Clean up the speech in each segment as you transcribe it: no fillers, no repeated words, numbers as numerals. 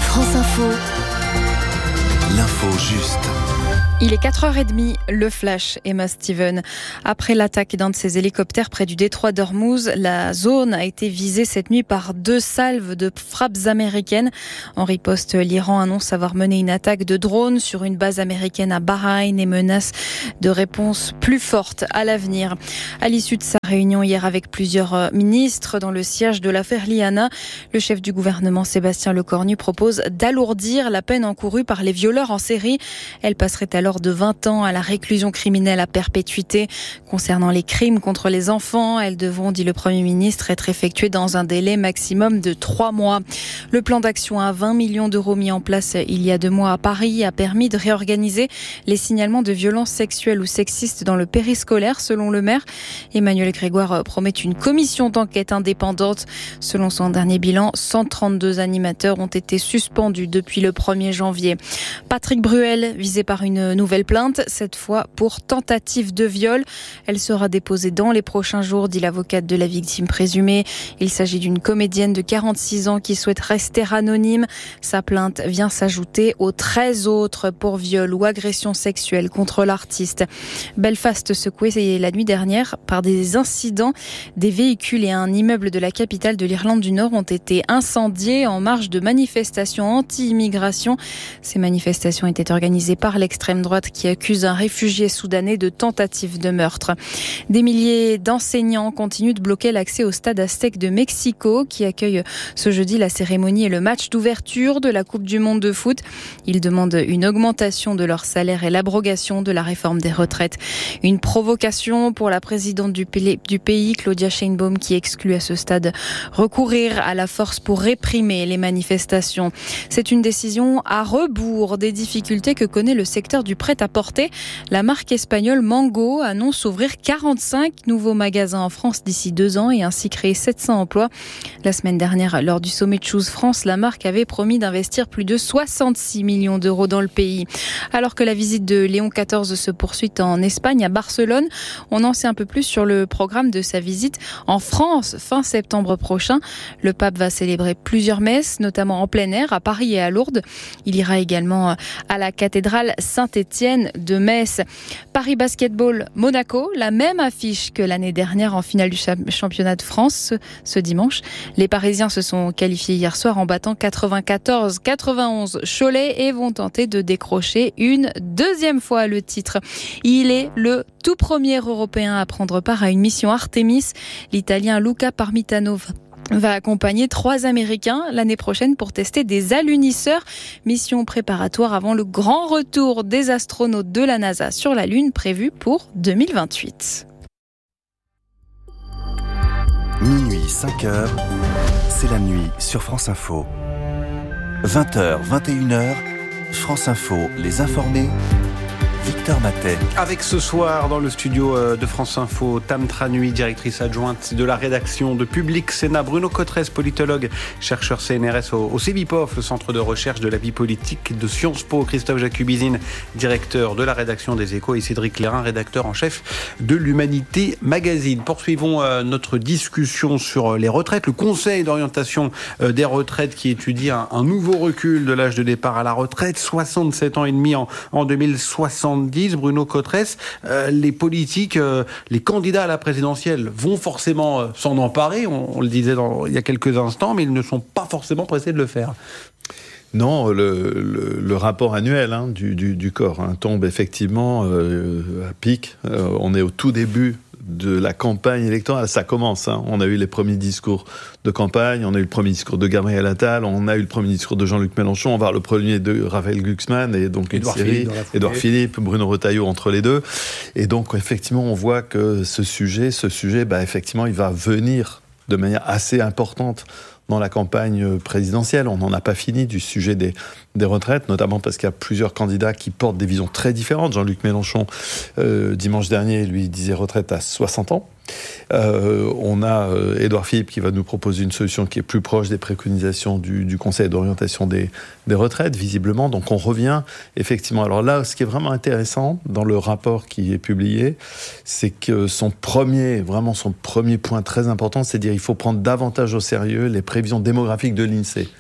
France Info. L'info juste. Il est 4h30, le flash, Emma Steven. Après l'attaque d'un de ses hélicoptères près du détroit d'Ormuz, la zone a été visée cette nuit par 2 salves de frappes américaines. En riposte, l'Iran annonce avoir mené une attaque de drone sur une base américaine à Bahreïn et menace de réponses plus fortes à l'avenir. À l'issue de sa réunion hier avec plusieurs ministres dans le siège de l'affaire Liana, le chef du gouvernement Sébastien Lecornu propose d'alourdir la peine encourue par les violeurs en série. Elle passerait alors de 20 ans à la réclusion criminelle à perpétuité. Concernant les crimes contre les enfants, elles devront, dit le Premier ministre, être effectuées dans un délai maximum de 3 mois. Le plan d'action à 20 millions d'euros mis en place il y a 2 mois à Paris a permis de réorganiser les signalements de violences sexuelles ou sexistes dans le périscolaire, selon le maire. Emmanuel Grégoire promet une commission d'enquête indépendante. Selon son dernier bilan, 132 animateurs ont été suspendus depuis le 1er janvier. Patrick Bruel, visé par une nouvelle plainte, cette fois pour tentative de viol. Elle sera déposée dans les prochains jours, dit l'avocate de la victime présumée. Il s'agit d'une comédienne de 46 ans qui souhaite rester anonyme. Sa plainte vient s'ajouter aux 13 autres pour viol ou agression sexuelle contre l'artiste. Belfast secoué la nuit dernière par des incidents. Des véhicules et un immeuble de la capitale de l'Irlande du Nord ont été incendiés en marge de manifestations anti-immigration. Ces manifestations étaient organisées par l'extrême droite qui accuse un réfugié soudanais de tentative de meurtre. Des milliers d'enseignants continuent de bloquer l'accès au stade Aztec de Mexico qui accueille ce jeudi la cérémonie et le match d'ouverture de la Coupe du Monde de foot. Ils demandent une augmentation de leur salaire et l'abrogation de la réforme des retraites. Une provocation pour la présidente du pays, Claudia Sheinbaum, qui exclut à ce stade recourir à la force pour réprimer les manifestations. C'est une décision à rebours des difficultés que connaît le secteur du prêt-à-porter. La marque espagnole Mango annonce ouvrir 45 nouveaux magasins en France d'ici 2 ans et ainsi créer 700 emplois. La semaine dernière, lors du sommet de Choose France, la marque avait promis d'investir plus de 66 millions d'euros dans le pays. Alors que la visite de Léon XIV se poursuit en Espagne, à Barcelone, on en sait un peu plus sur le programme de sa visite en France fin septembre prochain. Le pape va célébrer plusieurs messes, notamment en plein air à Paris et à Lourdes. Il ira également à la cathédrale Saint-Étienne de Metz. Paris Basketball Monaco, la même affiche que l'année dernière en finale du championnat de France ce dimanche. Les Parisiens se sont qualifiés hier soir en battant 94-91 Cholet et vont tenter de décrocher une deuxième fois le titre. Il est le tout premier Européen à prendre part à une mission Artemis. L'Italien Luca Parmitano va accompagner 3 Américains l'année prochaine pour tester des alunisseurs. Mission préparatoire avant le grand retour des astronautes de la NASA sur la Lune prévu pour 2028. Minuit, 5h, c'est la nuit sur France Info. 20h, 21h, France Info, les informés. Victor Matet. Avec ce soir dans le studio de France Info, Tam Tranui, directrice adjointe de la rédaction de Public Sénat, Bruno Cotresse, politologue, chercheur CNRS au CEVIPOF, le centre de recherche de la vie politique de Sciences Po, Christophe Jacubizine, directeur de la rédaction des Échos, et Cédric Lérin, rédacteur en chef de l'Humanité Magazine. Poursuivons notre discussion sur les retraites. Le Conseil d'orientation des retraites qui étudie un nouveau recul de l'âge de départ à la retraite, 67 ans et demi en 2070. Bruno Cotresse, les politiques, les candidats à la présidentielle vont forcément s'en emparer, on le disait il y a quelques instants, mais ils ne sont pas forcément pressés de le faire. Non, le rapport annuel du corps tombe effectivement à pic. On est au tout début de la campagne électorale, ça commence. On a eu les premiers discours de campagne, on a eu le premier discours de Gabriel Attal, on a eu le premier discours de Jean-Luc Mélenchon, on va avoir le premier de Raphaël Glucksmann et donc Édouard Philippe, Bruno Retailleau entre les deux. Et donc effectivement, on voit que ce sujet, effectivement, il va venir de manière assez importante dans la campagne présidentielle. On n'en a pas fini du sujet des retraites, notamment parce qu'il y a plusieurs candidats qui portent des visions très différentes. Jean-Luc Mélenchon, dimanche dernier, lui disait retraite à 60 ans. On a Édouard Philippe qui va nous proposer une solution qui est plus proche des préconisations du Conseil d'orientation des retraites, visiblement. Donc on revient effectivement. Alors là, ce qui est vraiment intéressant dans le rapport qui est publié, c'est que son premier point très important, c'est de dire qu'il faut prendre davantage au sérieux les prévisions démographiques de l'INSEE.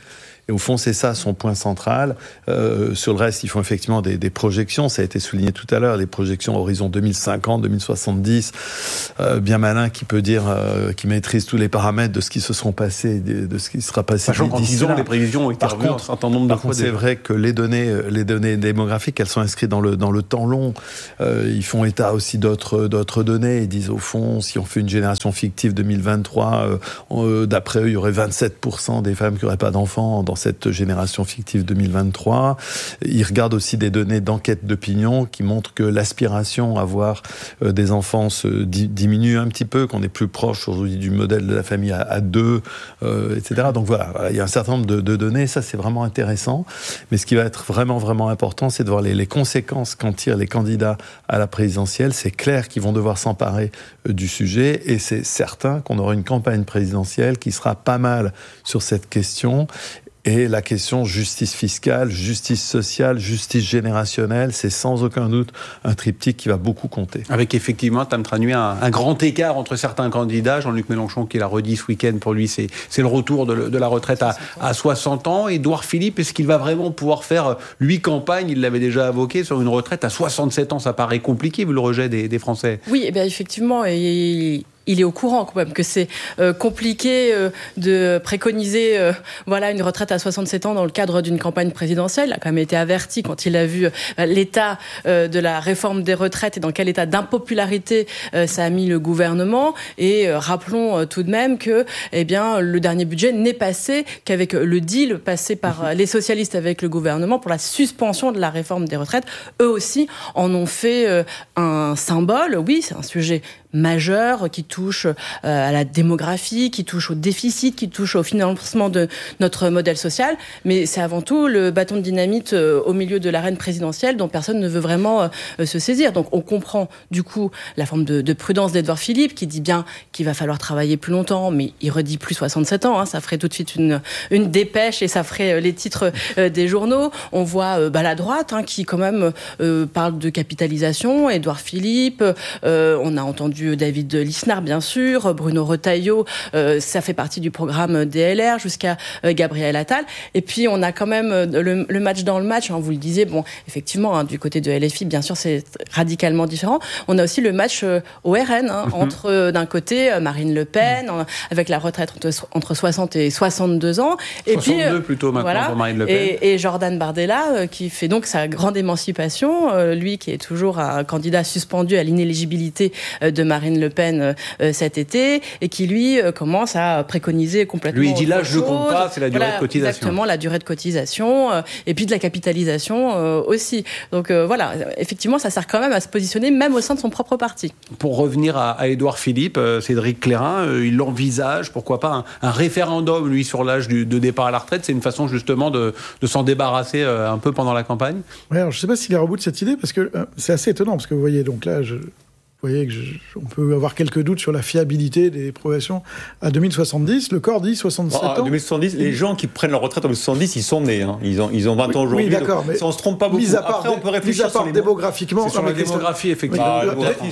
Et au fond, c'est ça son point central. Sur le reste, ils font effectivement des projections. Ça a été souligné tout à l'heure, des projections horizon 2050, 2070. Bien malin qui peut dire, qui maîtrise tous les paramètres de ce qui se seront passés, de ce qui sera passé. Sachant qu'en 10 ans, les prévisions ont été revues un certain nombre de fois. C'est vrai que les données démographiques, elles sont inscrites dans le temps long. Ils font état aussi d'autres données. Ils disent, au fond, si on fait une génération fictive 2023, d'après eux, il y aurait 27% des femmes qui n'auraient pas d'enfants dans cette génération fictive 2023. Ils regardent aussi des données d'enquête d'opinion qui montrent que l'aspiration à avoir des enfants diminue un petit peu, qu'on est plus proche aujourd'hui du modèle de la famille à deux, etc. Donc voilà, il y a un certain nombre de données, ça c'est vraiment intéressant. Mais ce qui va être vraiment important, c'est de voir les conséquences qu'en tirent les candidats à la présidentielle. C'est clair qu'ils vont devoir s'emparer du sujet et c'est certain qu'on aura une campagne présidentielle qui sera pas mal sur cette question. Et la question justice fiscale, justice sociale, justice générationnelle, c'est sans aucun doute un triptyque qui va beaucoup compter. Avec effectivement, Tam Tra Nguyen, un grand écart entre certains candidats. Jean-Luc Mélenchon, qui l'a redit ce week-end, pour lui, c'est le retour de la retraite à 60 ans. Édouard Philippe, est-ce qu'il va vraiment pouvoir faire, lui, campagne? Il l'avait déjà évoqué, sur une retraite à 67 ans. Ça paraît compliqué, vu le rejet des Français. Oui, eh bien, effectivement, il est au courant quand même que c'est compliqué de préconiser une retraite à 67 ans dans le cadre d'une campagne présidentielle. Il a quand même été averti quand il a vu l'état de la réforme des retraites et dans quel état d'impopularité ça a mis le gouvernement. Et rappelons tout de même que le dernier budget n'est passé qu'avec le deal passé par les socialistes avec le gouvernement pour la suspension de la réforme des retraites. Eux aussi en ont fait un symbole. Oui, c'est un sujet majeur qui touche à la démographie, qui touche au déficit, qui touche au financement de notre modèle social, mais c'est avant tout le bâton de dynamite au milieu de l'arène présidentielle dont personne ne veut vraiment se saisir. Donc on comprend du coup la forme de prudence d'Édouard Philippe qui dit bien qu'il va falloir travailler plus longtemps, mais il redit plus 67 ans, ça ferait tout de suite une dépêche et ça ferait les titres des journaux. On voit la droite qui quand même parle de capitalisation, Édouard Philippe, on a entendu David Lisnard, bien sûr, Bruno Retailleau, ça fait partie du programme DLR, jusqu'à Gabriel Attal. Et puis, on a quand même le match dans le match, vous le disiez, effectivement, du côté de LFI, bien sûr, c'est radicalement différent. On a aussi le match au RN, entre, d'un côté, Marine Le Pen, avec la retraite entre 60 et 62 ans. Et 62 puis, plutôt maintenant pour Marine Le Pen. Et Jordan Bardella, qui fait donc sa grande émancipation, lui qui est toujours un candidat suspendu à l'inéligibilité de Marine Le Pen cet été, et qui lui commence à préconiser complètement. Lui il dit là je ne compte pas, c'est la durée de cotisation. Exactement, la durée de cotisation, et puis de la capitalisation aussi. Donc effectivement ça sert quand même à se positionner même au sein de son propre parti. Pour revenir à Édouard Philippe, Cédric Clairin, il envisage pourquoi pas un référendum lui sur l'âge de départ à la retraite. C'est une façon justement de s'en débarrasser un peu pendant la campagne. Ouais, alors je ne sais pas s'il est au bout de cette idée, parce que c'est assez étonnant, parce que vous voyez, donc là, vous voyez on peut avoir quelques doutes sur la fiabilité des progressions à 2070. Le corps dit 67 ans. 2070, les gens qui prennent leur retraite en 2070, ils sont nés. Ils ont 20 ans aujourd'hui. Oui, d'accord. Mais si on ne se trompe pas beaucoup. Après, on peut réfléchir sur démographiquement. C'est sur la démographie, effectivement.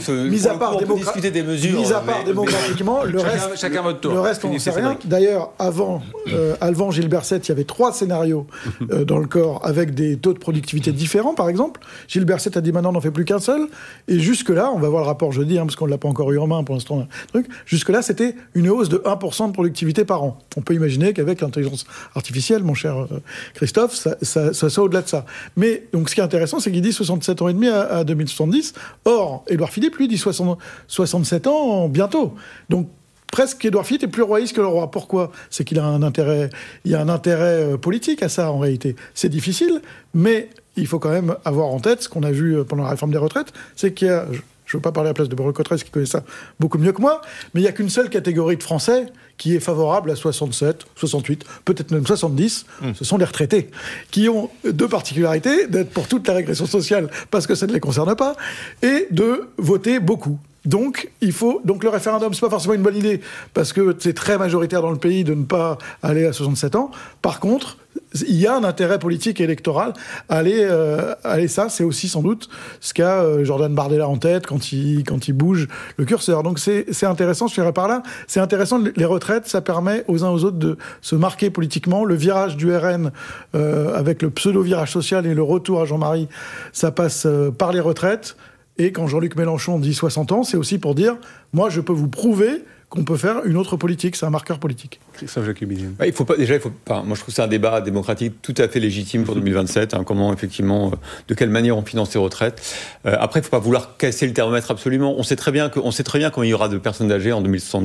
On peut discuter des mesures. Mis à part démographiquement, le reste, chacun votre tour. Le reste, on ne sait rien. D'ailleurs, avant Gilles Berset, il y avait 3 scénarios dans le corps avec des taux de productivité différents, par exemple. Gilles Berset a dit maintenant, on n'en fait plus qu'un seul. Et jusque-là, on va voir le rapport jeudi, parce qu'on ne l'a pas encore eu en main pour l'instant. Jusque-là, c'était une hausse de 1% de productivité par an. On peut imaginer qu'avec l'intelligence artificielle, mon cher Christophe, ça soit au-delà de ça. Mais donc, ce qui est intéressant, c'est qu'il dit 67 ans et demi à 2070. Or, Édouard Philippe, lui, dit 67 ans bientôt. Donc, presque Édouard Philippe est plus royaliste que le roi. Pourquoi ? C'est qu'il a un intérêt politique à ça, en réalité. C'est difficile, mais il faut quand même avoir en tête ce qu'on a vu pendant la réforme des retraites, c'est qu'il y a... Je ne veux pas parler à la place de Bruno Cotresse, qui connaît ça beaucoup mieux que moi, mais il n'y a qu'une seule catégorie de Français qui est favorable à 67, 68, peut-être même 70. Ce sont les retraités, qui ont 2 particularités, d'être pour toute la régression sociale, parce que ça ne les concerne pas, et de voter beaucoup. Donc le référendum, c'est pas forcément une bonne idée, parce que c'est très majoritaire dans le pays de ne pas aller à 67 ans. Par contre, il y a un intérêt politique et électoral à aller ça. C'est aussi sans doute ce qu'a Jordan Bardella en tête quand il bouge le curseur. Donc c'est intéressant, je dirais par là. C'est intéressant, les retraites, ça permet aux uns aux autres de se marquer politiquement. Le virage du RN avec le pseudo-virage social et le retour à Jean-Marie, ça passe par les retraites. Et quand Jean-Luc Mélenchon dit 60 ans, c'est aussi pour dire, moi je peux vous prouver qu'on peut faire une autre politique, c'est un marqueur politique. Christophe Jacubizien. Moi je trouve que c'est un débat démocratique tout à fait légitime pour 2027, comment effectivement, de quelle manière on finance ces retraites. Après, il ne faut pas vouloir casser le thermomètre absolument. On sait très bien quand il y aura de personnes âgées en 2070.